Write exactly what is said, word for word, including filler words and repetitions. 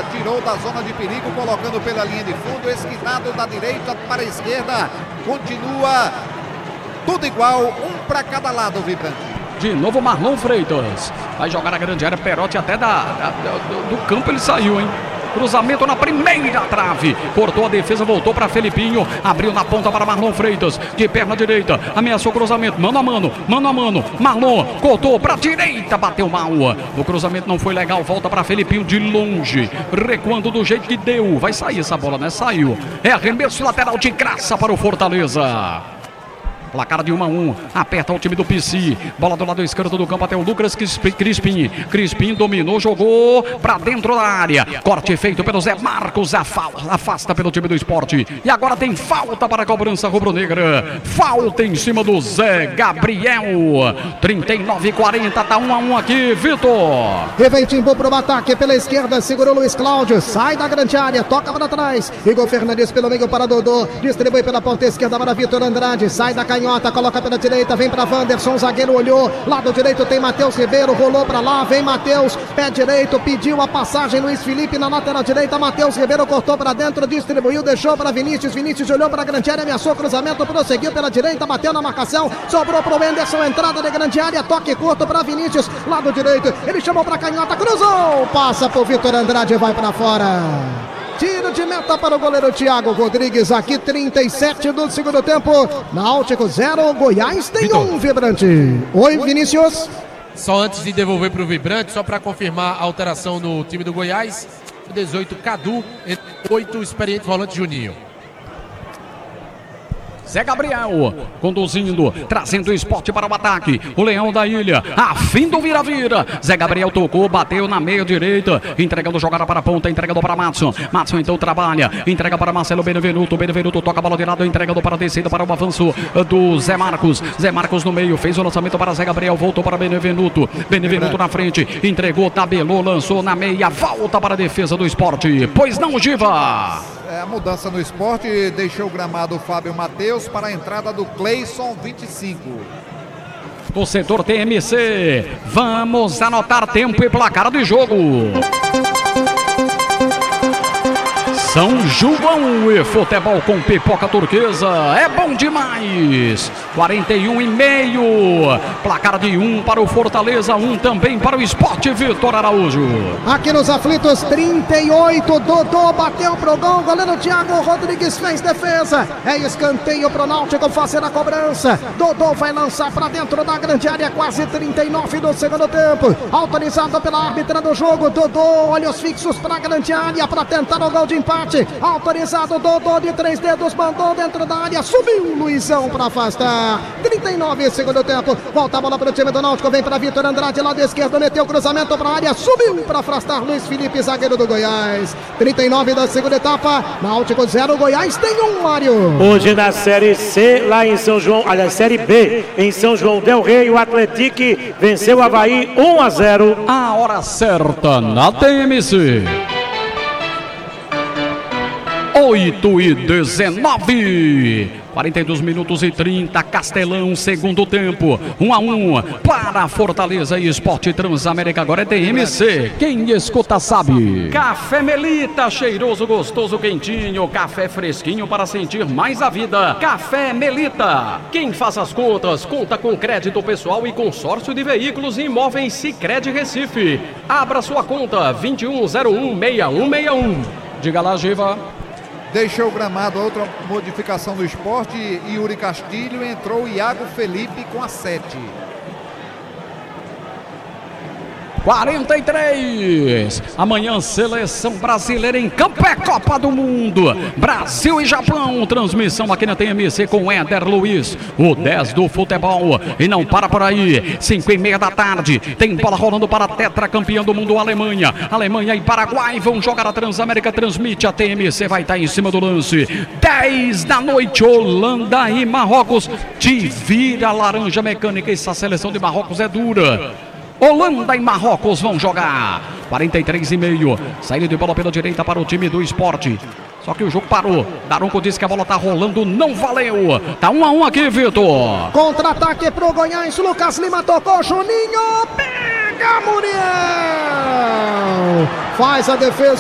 bola, tirou da zona de perigo, colocando pela linha de fundo, esquinado da direita para a esquerda. Continua tudo igual, um para cada lado, Vibrante. De novo Marlon Freitas. Vai jogar na grande área, Perotti até da, da, do, do campo ele saiu, hein? Cruzamento na primeira trave. Cortou a defesa, voltou para Felipinho. Abriu na ponta para Marlon Freitas. De perna direita. Ameaçou o cruzamento. Mano a mano. Mano a mano. Marlon cortou para direita. Bateu mal. O cruzamento não foi legal. Volta para Felipinho de longe. Recuando do jeito que deu. Vai sair essa bola, né? Saiu. É arremesso lateral de graça para o Fortaleza. Placar de um a um, aperta o time do P C. Bola do lado esquerdo do campo até o Lucas Crispim. Crispim dominou, jogou pra dentro da área. Corte feito pelo Zé Marcos, afasta pelo time do Sport. E agora tem falta para a cobrança rubro-negra. Falta em cima do Zé Gabriel. trinta e nove e quarenta, tá um a um aqui, Vitor. Revem Timbu pro ataque pela esquerda, segurou Luiz Cláudio. Sai da grande área, toca para trás. Igor Fernandes pelo meio para Dodô. Distribui pela ponta esquerda para Vitor Andrade. Sai da canhota. Coloca pela direita, vem para Wanderson, zagueiro olhou, lado direito tem Matheus Ribeiro, rolou para lá, vem Matheus, pé direito, pediu a passagem, Luiz Felipe na lateral direita, Matheus Ribeiro cortou para dentro, distribuiu, deixou para Vinícius, Vinícius olhou para a grande área, ameaçou cruzamento, prosseguiu pela direita, bateu na marcação, sobrou para o Wenderson, entrada de grande área, toque curto para Vinícius, lado direito, ele chamou para canhota, cruzou, passa por Vitor Andrade e vai para fora. Tiro de meta para o goleiro Thiago Rodrigues, aqui trinta e sete do segundo tempo. Náutico zero, Goiás tem um, Vibrante. Oi, Vinícius. Só antes de devolver para o Vibrante, só para confirmar a alteração no time do Goiás. dezoito, Cadu, oito, experiente volante Juninho. Zé Gabriel conduzindo, trazendo o Sport para o ataque. O Leão da Ilha, a fim do vira-vira. Zé Gabriel tocou, bateu na meia direita, entregando jogada para a ponta, entregando para Matson. Matson então trabalha, entrega para Marcelo Benevenuto. Benevenuto toca a bola de lado, entregando para a descida, para o avanço do Zé Marcos. Zé Marcos no meio, fez o lançamento para Zé Gabriel, voltou para Benevenuto. Benevenuto na frente, entregou, tabelou, lançou na meia, volta para a defesa do Sport. Pois não, Giva? É, a mudança no Sport deixou o gramado Fábio Matheus para a entrada do Cleison, vinte e cinco. Do setor T M C, vamos anotar tempo e placar do jogo. São João e futebol com pipoca turquesa é bom demais. quarenta e um e meio, placar de um para o Fortaleza, um também para o Sport, Vitor Araújo. Aqui nos aflitos, trinta e oito, Dodô bateu pro gol, goleiro Thiago Rodrigues fez defesa. É escanteio pro Náutico fazer a cobrança. Dodô vai lançar para dentro da grande área, quase trinta e nove do segundo tempo. Autorizado pela árbitra do jogo, Dodô, olhos fixos para a grande área para tentar o gol de empate. Autorizado, Dodô de três dedos, mandou dentro da área, subiu Luizão para afastar. trinta e nove segundo tempo, volta a bola para o time do Náutico, vem para Vitor Andrade, lado esquerdo, meteu o cruzamento para a área, subiu para afastar Luiz Felipe, zagueiro do Goiás. trinta e nove da segunda etapa, Náutico zero, Goiás tem um, Mário. Hoje na Série C, lá em São João, aliás, Série B, em São João del Rei, o Atlético venceu o Avaí um a zero. A hora certa na T M C. oito e dezenove, quarenta e dois minutos e trinta, Castelão, segundo tempo, um a um para Fortaleza e Sport Transamérica. Agora é T M C, quem escuta sabe. Café Melita, cheiroso, gostoso, quentinho, café fresquinho para sentir mais a vida. Café Melita, quem faz as contas, conta com crédito pessoal e consórcio de veículos e imóveis Sicredi Recife. Abra sua conta, vinte e um zero um, seis um seis um. Diga lá, Giva. Deixou o gramado, outra modificação do Sport. Yuri Castilho, entrou Iago Felipe com a sete. quarenta e três. Amanhã, seleção brasileira em campo, é Copa do Mundo. Brasil e Japão. Transmissão aqui na T M C com Éder Luiz, o dez do futebol. E não para por aí. cinco e meia da tarde. Tem bola rolando para a tetracampeã do mundo, Alemanha. Alemanha e Paraguai vão jogar. A Transamérica transmite. A T M C vai estar em cima do lance. dez da noite. Holanda e Marrocos. Te vira laranja mecânica. Essa seleção de Marrocos é dura. Holanda e Marrocos vão jogar. quarenta e três e meio. Saída de bola pela direita para o time do Sport. Só que o jogo parou. Daronco disse que a bola tá rolando, não valeu. Tá um a um aqui, Vitor. Contra-ataque pro Goiás. Lucas Lima tocou, Juninho. Pega, Muriel. Faz a defesa.